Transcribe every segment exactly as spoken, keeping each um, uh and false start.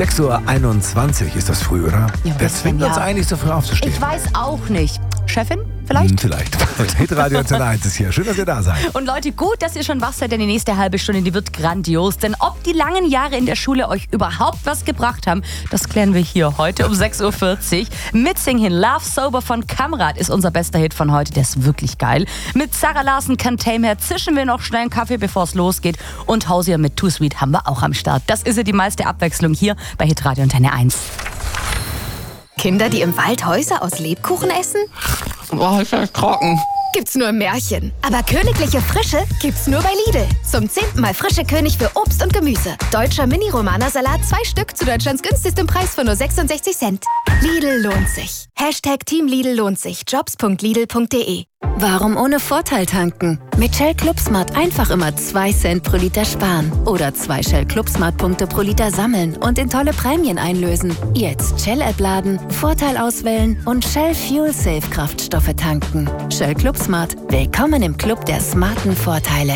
sechs Uhr einundzwanzig ist das früh, oder? Ja, Wer zwingt ja. uns eigentlich so früh aufzustehen? Ich weiß auch nicht. Chefin, vielleicht? Hm, vielleicht. Hitradio Antenne eins ist hier. Schön, dass ihr da seid. Und Leute, gut, dass ihr schon wach seid, denn die nächste halbe Stunde, die wird grandios. Denn ob die langen Jahre in der Schule euch überhaupt was gebracht haben, das klären wir hier heute um sechs Uhr vierzig. Mit Sing Hin, Love Sober von Kamrat ist unser bester Hit von heute. Der ist wirklich geil. Mit Sarah Larsen, Can Tame Her zischen wir noch schnell einen Kaffee, bevor es losgeht. Und Hausier mit Too Sweet haben wir auch am Start. Das ist ja die meiste Abwechslung hier bei Hitradio Antenne eins. Kinder, die im Wald Häuser aus Lebkuchen essen? Boah, ist das trocken. Gibt's nur im Märchen. Aber königliche Frische gibt's nur bei Lidl. Zum zehnten Mal frische König für Obst und Gemüse. Deutscher Mini-Romana-Salat, zwei Stück zu Deutschlands günstigstem Preis von nur sechsundsechzig Cent. Lidl lohnt sich. Hashtag Team Lidl lohnt sich. Jobs punkt lidl punkt de. Warum ohne Vorteil tanken? Mit Shell Club Smart einfach immer zwei Cent pro Liter sparen. Oder zwei Shell Club Smart Punkte pro Liter sammeln und in tolle Prämien einlösen. Jetzt Shell-App laden, Vorteil auswählen und Shell Fuel Safe Kraftstoffe tanken. Shell Club Smart. Willkommen im Club der smarten Vorteile.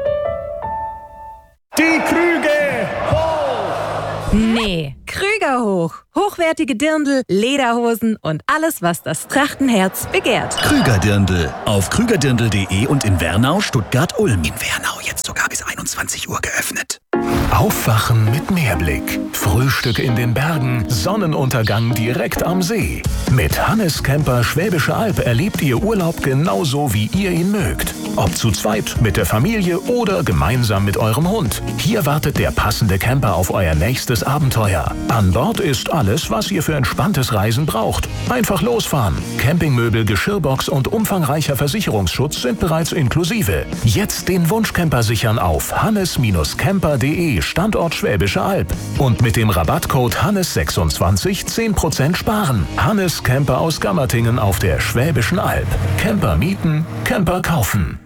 Die Krüge hoch! Nee, Krüger hoch. Hochwertige Dirndl, Lederhosen und alles, was das Trachtenherz begehrt. Krüger-Dirndl. Auf krügerdirndl punkt de und in Wernau, Stuttgart, Ulm. In Wernau jetzt sogar bis einundzwanzig Uhr geöffnet. Aufwachen mit Meerblick. Frühstück in den Bergen. Sonnenuntergang direkt am See. Mit Hannes Camper Schwäbische Alb erlebt ihr Urlaub genauso, wie ihr ihn mögt. Ob zu zweit, mit der Familie oder gemeinsam mit eurem Hund. Hier wartet der passende Camper auf euer nächstes Abenteuer. An Bord ist alles, was ihr für entspanntes Reisen braucht. Einfach losfahren. Campingmöbel, Geschirrbox und umfangreicher Versicherungsschutz sind bereits inklusive. Jetzt den Wunschcamper sichern auf hannes camper punkt de, Standort Schwäbische Alb. Und mit dem Rabattcode Hannes sechsundzwanzig zehn Prozent sparen. Hannes Camper aus Gammertingen auf der Schwäbischen Alb. Camper mieten, Camper kaufen.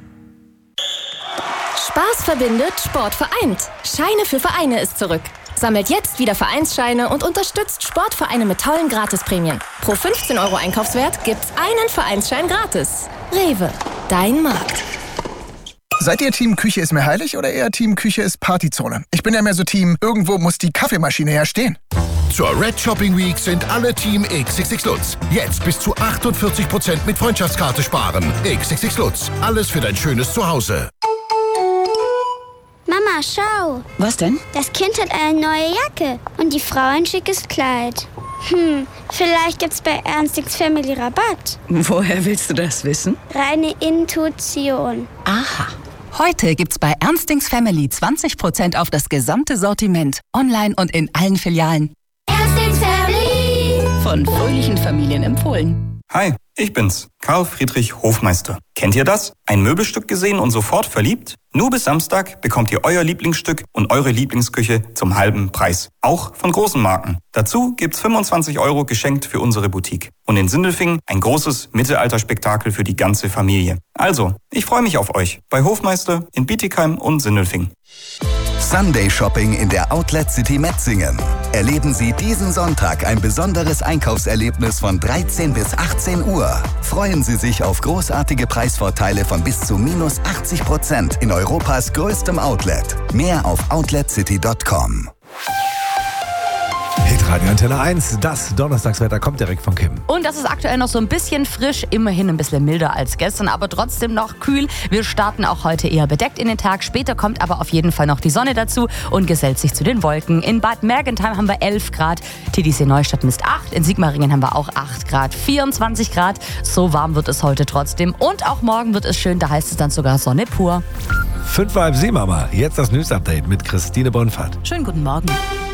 Spaß verbindet, Sport vereint. Scheine für Vereine ist zurück. Sammelt jetzt wieder Vereinsscheine und unterstützt Sportvereine mit tollen Gratisprämien. Pro fünfzehn Euro Einkaufswert gibt's einen Vereinsschein gratis. Rewe, dein Markt. Seid ihr Team Küche ist mir heilig oder eher Team Küche ist Partyzone? Ich bin ja mehr so Team, irgendwo muss die Kaffeemaschine ja stehen. Zur Red Shopping Week sind alle Team X X X Lutz. Jetzt bis zu achtundvierzig Prozent mit Freundschaftskarte sparen. X X X Lutz. Alles für dein schönes Zuhause. Mama, schau. Was denn? Das Kind hat eine neue Jacke und die Frau ein schickes Kleid. Hm, vielleicht gibt's bei Ernstings Family Rabatt. Woher willst du das wissen? Reine Intuition. Aha. Heute gibt's bei Ernstings Family zwanzig Prozent auf das gesamte Sortiment. Online und in allen Filialen. Ernstings Family. Von fröhlichen Familien empfohlen. Hi, ich bin's, Karl Friedrich Hofmeister. Kennt ihr das? Ein Möbelstück gesehen und sofort verliebt? Nur bis Samstag bekommt ihr euer Lieblingsstück und eure Lieblingsküche zum halben Preis. Auch von großen Marken. Dazu gibt's fünfundzwanzig Euro geschenkt für unsere Boutique. Und in Sindelfingen ein großes Mittelalterspektakel für die ganze Familie. Also, ich freue mich auf euch bei Hofmeister in Bietigheim und Sindelfingen. Sunday Shopping in der Outlet City Metzingen. Erleben Sie diesen Sonntag ein besonderes Einkaufserlebnis von dreizehn bis achtzehn Uhr. Freuen Sie sich auf großartige Preisvorteile von bis zu minus achtzig Prozent in Europas größtem Outlet. Mehr auf outlet city punkt com. Hitradio Antenne eins, das Donnerstagswetter kommt direkt von Kim. Und das ist aktuell noch so ein bisschen frisch, immerhin ein bisschen milder als gestern, aber trotzdem noch kühl. Wir starten auch heute eher bedeckt in den Tag. Später kommt aber auf jeden Fall noch die Sonne dazu und gesellt sich zu den Wolken. In Bad Mergentheim haben wir elf Grad, Titisee Neustadt misst acht, in Sigmaringen haben wir auch acht Grad, vierundzwanzig Grad. So warm wird es heute trotzdem und auch morgen wird es schön, da heißt es dann sogar Sonne pur. Fünf vor halb sieben, Mama. Jetzt das News-Update mit Christine Bonfahrt. Schönen guten Morgen.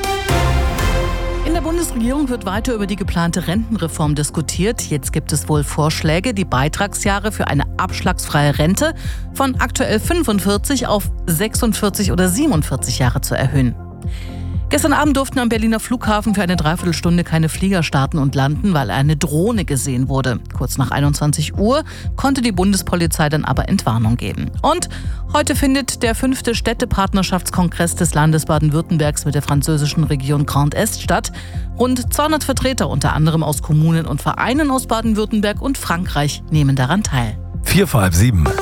In der Bundesregierung wird weiter über die geplante Rentenreform diskutiert. Jetzt gibt es wohl Vorschläge, die Beitragsjahre für eine abschlagsfreie Rente von aktuell fünfundvierzig auf sechsundvierzig oder siebenundvierzig Jahre zu erhöhen. Gestern Abend durften am Berliner Flughafen für eine Dreiviertelstunde keine Flieger starten und landen, weil eine Drohne gesehen wurde. Kurz nach einundzwanzig Uhr konnte die Bundespolizei dann aber Entwarnung geben. Und heute findet der fünfte Städtepartnerschaftskongress des Landes Baden-Württembergs mit der französischen Region Grand Est statt. Rund zweihundert Vertreter, unter anderem aus Kommunen und Vereinen aus Baden-Württemberg und Frankreich, nehmen daran teil. Vier vor halb sieben.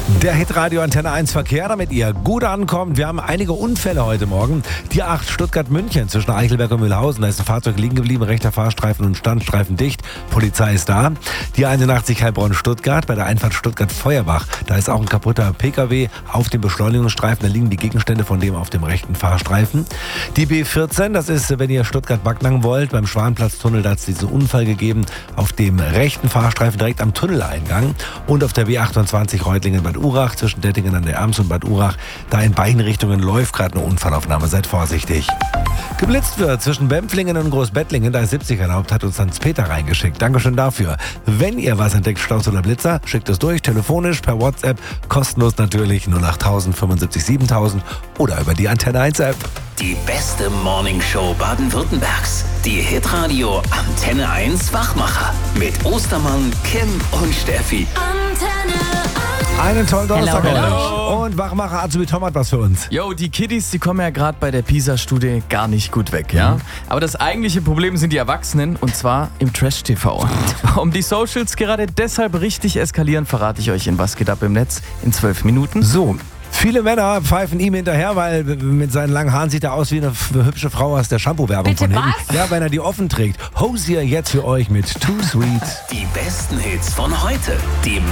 Der Hitradio Antenne eins Verkehr, damit ihr gut ankommt. Wir haben einige Unfälle heute Morgen. Die acht Stuttgart-München zwischen Eichelberg und Mühlhausen. Da ist ein Fahrzeug liegen geblieben, rechter Fahrstreifen und Standstreifen dicht. Polizei ist da. Die einundachtzig Heilbronn-Stuttgart bei der Einfahrt Stuttgart-Feuerbach. Da ist auch ein kaputter P K W auf dem Beschleunigungsstreifen. Da liegen die Gegenstände von dem auf dem rechten Fahrstreifen. Die B vierzehn, das ist, wenn ihr Stuttgart-Backnang wollt, beim Schwanplatztunnel, da hat es diesen Unfall gegeben. Auf dem rechten Fahrstreifen direkt am Tunneleingang. Und auf der B achtundzwanzig Reutlingen-Bad Urach zwischen Dettingen an der Erms und Bad Urach. Da in beiden Richtungen läuft gerade eine Unfallaufnahme. Seid vorsichtig. Geblitzt wird zwischen Bempflingen und Großbettlingen. Da ist siebzig erlaubt, hat uns Hans-Peter reingeschickt. Dankeschön dafür. Wenn ihr was entdeckt, Staus oder Blitzer, schickt es durch, telefonisch, per WhatsApp, kostenlos natürlich null acht null null null fünfundsiebzig siebentausend oder über die Antenne eins App. Die beste Morningshow Baden-Württembergs. Die Hitradio Antenne eins Wachmacher. Mit Ostermann, Kim und Steffi. Antenne eins. Einen tollen Donnerstag Hello, hello. euch. Und Wachmacher Azubi Tom hat was für uns. Yo, die Kiddies, die kommen ja gerade bei der PISA-Studie gar nicht gut weg, ja? Mhm. Aber das eigentliche Problem sind die Erwachsenen, und zwar im Trash-T V. Warum die Socials gerade deshalb richtig eskalieren, verrate ich euch in Was geht ab im Netz in zwölf Minuten. So. Viele Männer pfeifen ihm hinterher, weil mit seinen langen Haaren sieht er aus wie eine hübsche Frau aus der Shampoo-Werbung von ihm. Ja, wenn er die offen trägt. Hosier jetzt für euch mit Too Sweet. Die besten Hits von heute. Die